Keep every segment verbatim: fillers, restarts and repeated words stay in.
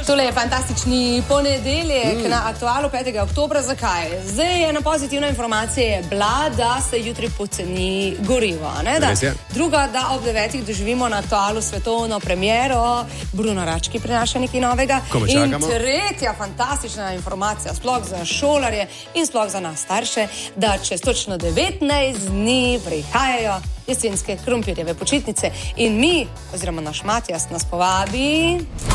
Tole je fantastični ponedeljek mm. na Aktualu petega oktobra. Zakaj? Zdaj ena pozitivna informacija je bila, da se jutri poceni gorivo. Ne? Da, druga, da ob devetih doživimo na Aktualu svetovno premiero. Bruno Rački prinaša nekaj novega. In tretja fantastična informacija, sploh za šolarje in sploh za nas starše, da čez točno devetnajst dni prihajajo jesenske krompirjeve počitnice. In mi, oziroma naš Matijas, nas povabi...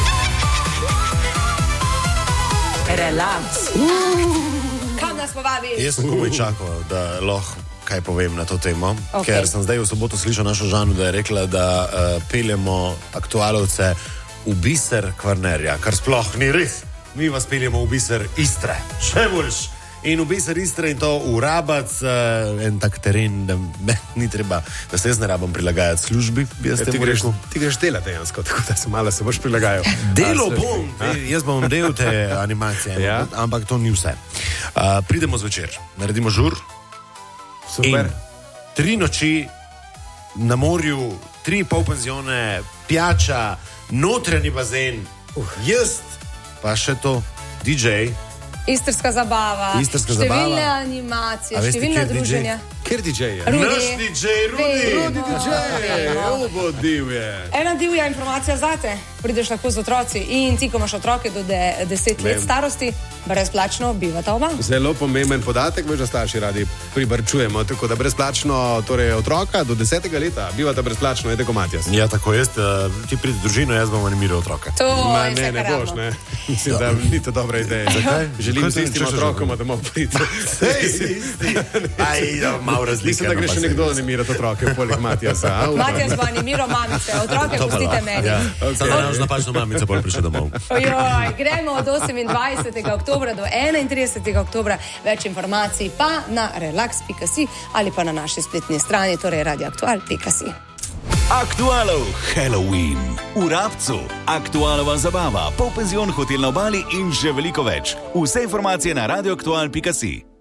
Relaks. Kam nas povabi? Jaz sem komaj čakal, da lahko kaj povem na to temo, okay. Ker sem zdaj v soboto slišal našo Žanu, da je rekla, da uh, peljemo aktualovce v biser Kvarnerja, kar sploh ni res. Mi vas peljemo v biser Istre. Še boljš. In v biser Istre in to v Rabac, uh, en tak teren, da me ni treba, da se jaz ne rabam prilagajati službi. Ja, ti, greš, ti greš delati dejansko, tako da se malo se boš prilagajal. Delo bom, jaz bom del te animacije, ja? Ampak to ni vse. Uh, pridemo zvečer, naredimo žur. Super. Tri noči na morju, tri polpenzione, pijača, notranji bazen, uh. jaz, pa še to, D J. Istrska zabava, Istrska številne zabava. Animacije, veste, številne druženja. Kjer D J je? Rudi. Naš D J, Rudi. Rudi D J, ovo divje. Ena divja informacija zate. Prideš lahko z otroci in ti, ko imaš otroke do de, deset let starosti, brezplačno bivata oba. Zelo pomemben podatek, veš, da starši radi privarčujemo, tako da brezplačno, torej otroka do desetega leta bivata brezplačno, je tako Matijas. Ja, tako jaz, ti pridi družino, jaz bom animiral otroka. To Ma, je ne, ne boš, ne. Mislim, da ni to dobra ideja. Zakaj? Želim s istim otrokom, da bomo priti. Sej, isti. Aj, malo razlike. Mislim, da gre še nekdo animirati otroke, poleg Matijasa. Matijas bo animiral mamice, otroke pustite meni. Ja. Okay. Samo da už napačno mamica bolj prišla domov. Ojoj, gremo od osemindvajsetega oktobra do enaintridesetega oktobra. Več informacij pa na relax pika si ali pa na naši spletni strani, torej radioaktual pika si. Aktualov Halloween. V Rabcu. Aktualova zabava, polpenzion, hotel na obali in še veliko več. Vse informacije na radioaktual pika si.